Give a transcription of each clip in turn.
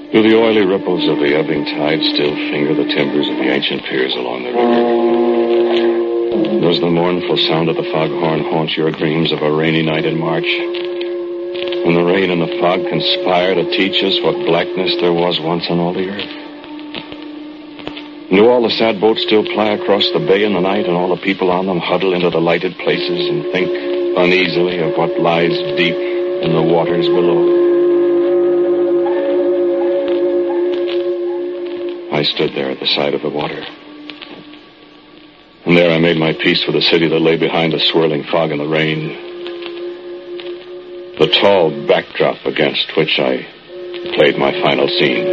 Do the oily ripples of the ebbing tide still finger the timbers of the ancient piers along the river? Does the mournful sound of the foghorn haunt your dreams of a rainy night in March, when the rain and the fog conspire to teach us what blackness there was once on all the earth? Do all the sad boats still ply across the bay in the night, and all the people on them huddle into the lighted places and think uneasily of what lies deep in the waters below? I stood there at the side of the water. And there I made my peace with the city that lay behind the swirling fog and the rain. The tall backdrop against which I played my final scene.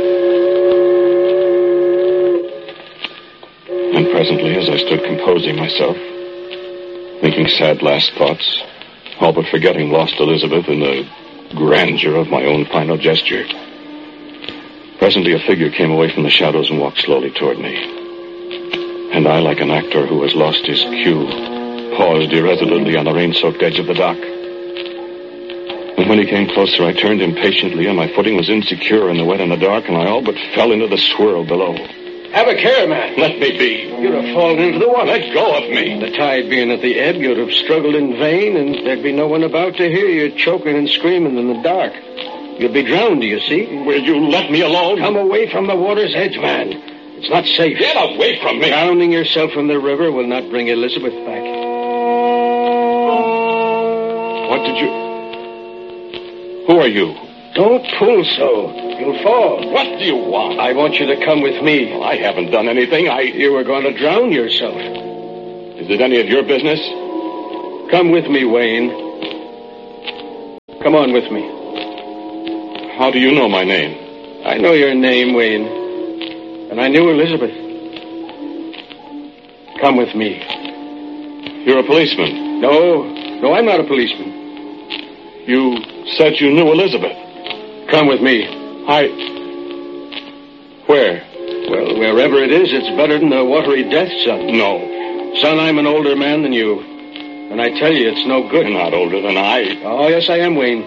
And presently, as I stood composing myself, thinking sad last thoughts, all but forgetting lost Elizabeth in the grandeur of my own final gesture, presently a figure came away from the shadows and walked slowly toward me. And I, like an actor who has lost his cue, paused irresolutely on the rain-soaked edge of the dock. And when he came closer, I turned impatiently, and my footing was insecure in the wet and the dark, and I all but fell into the swirl below. Have a care, man. Let me be. You'd have fallen into the water. Let go of me. The tide being at the ebb, you'd have struggled in vain, and there'd be no one about to hear you choking and screaming in the dark. You'd be drowned, do you see? Will you let me alone? Come away from the water's edge, man. It's not safe. Get away from me. Drowning yourself from the river will not bring Elizabeth back. What did you... Who are you? Don't pull so. You'll fall. What do you want? I want you to come with me. Well, I haven't done anything. You were going to drown yourself. Is it any of your business? Come with me, Wayne. Come on with me. How do you know my name? I know your name, Wayne. And I knew Elizabeth. Come with me. You're a policeman? No, I'm not a policeman. You said you knew Elizabeth. Come with me. Where? Well, wherever it is, it's better than the watery death, son. No. Son, I'm an older man than you. And I tell you, it's no good. You're not older than I. Oh, yes, I am, Wayne.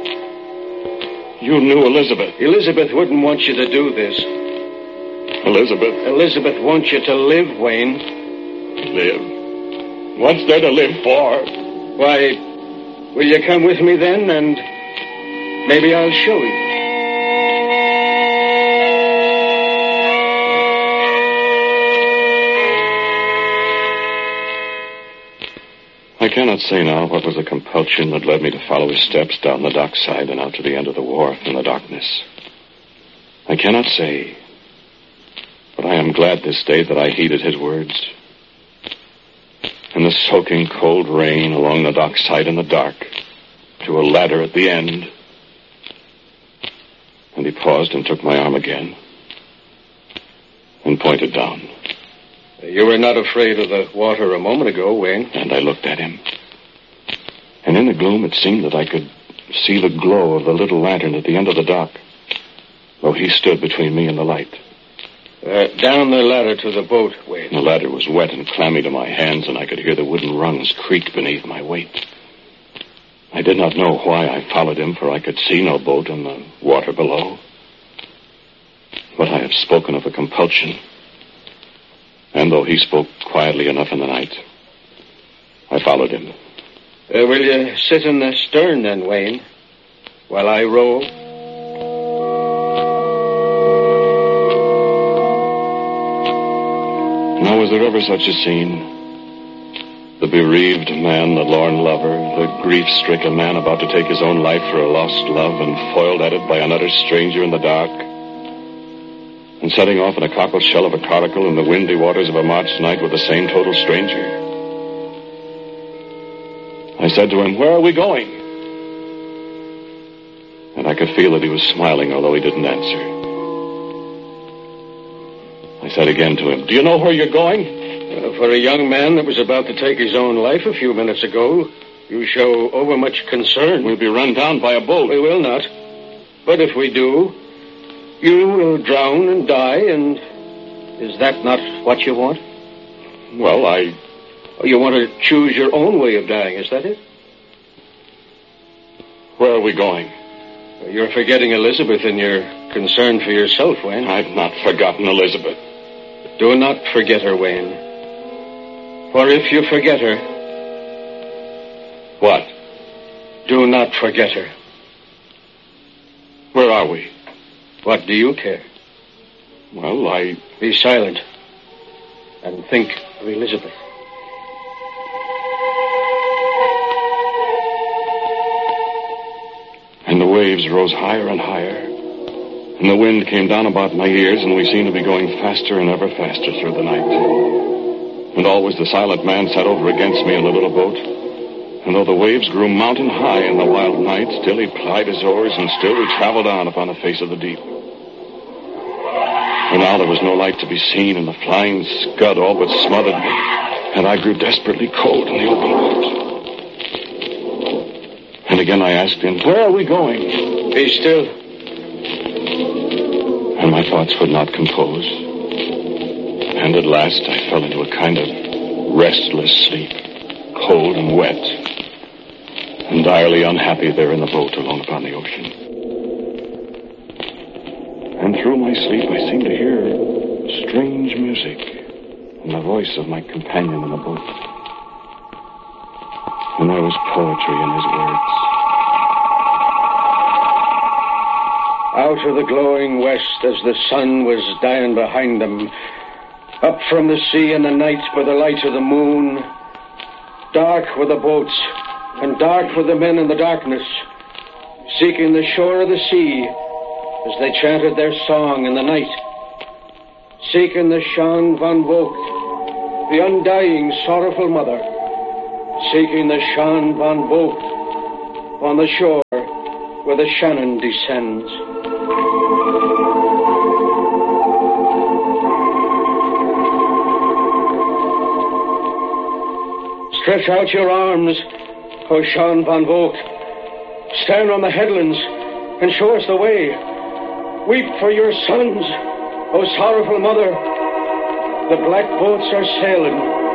You knew Elizabeth. Elizabeth wouldn't want you to do this. Elizabeth wants you to live, Wayne. Live? What's there to live for? Why, will you come with me then, and maybe I'll show you. I cannot say now what was the compulsion that led me to follow his steps down the dockside and out to the end of the wharf in the darkness. I cannot say, but I am glad this day that I heeded his words. In the soaking cold rain along the dockside in the dark, to a ladder at the end. And he paused and took my arm again and pointed down. You were not afraid of the water a moment ago, Wayne. And I looked at him. And in the gloom, it seemed that I could see the glow of the little lantern at the end of the dock, though he stood between me and the light. Down the ladder to the boat, Wayne. The ladder was wet and clammy to my hands, and I could hear the wooden rungs creak beneath my weight. I did not know why I followed him, for I could see no boat in the water below. But I have spoken of a compulsion. And though he spoke quietly enough in the night, I followed him. Will you sit in the stern then, Wayne, while I row? Now, was there ever such a scene? The bereaved man, the lorn lover, the grief-stricken man about to take his own life for a lost love and foiled at it by an utter stranger in the dark, and setting off in a cockle shell of a coracle in the windy waters of a March night with the same total stranger. I said to him, "Where are we going?" And I could feel that he was smiling, although he didn't answer. I said again to him, "Do you know where you're going?" For a young man that was about to take his own life a few minutes ago, you show overmuch concern. We'll be run down by a boat. We will not. But if we do, you will drown and die, and is that not what you want? Well, You want to choose your own way of dying, is that it? Where are we going? You're forgetting Elizabeth in your concern for yourself, Wayne. I've not forgotten Elizabeth. Do not forget her, Wayne. For if you forget her... What? Do not forget her. Where are we? What do you care? Well, Be silent. And think of Elizabeth. And the waves rose higher and higher. And the wind came down about my ears, and we seemed to be going faster and ever faster through the night. And always the silent man sat over against me in the little boat. And though the waves grew mountain high in the wild night, still he plied his oars, and still we traveled on upon the face of the deep. And now there was no light to be seen, and the flying scud all but smothered me, and I grew desperately cold in the open boat. And again I asked him, where are we going? Be still. And my thoughts would not compose. And at last I fell into a kind of restless sleep, cold and wet, and direly unhappy there in the boat alone upon the ocean. And through my sleep I seemed to hear strange music and the voice of my companion in the boat. And there was poetry in his words. Out of the glowing west as the sun was dying behind them, up from the sea in the night by the light of the moon, dark were the boats, and dark were the men in the darkness, seeking the shore of the sea as they chanted their song in the night, seeking the Shan van Vogt, the undying, sorrowful mother, seeking the Shan van Vogt on the shore where the Shannon descends. Stretch out your arms, O Shan van Vogt. Stand on the headlands and show us the way. Weep for your sons, O sorrowful mother. The black boats are sailing.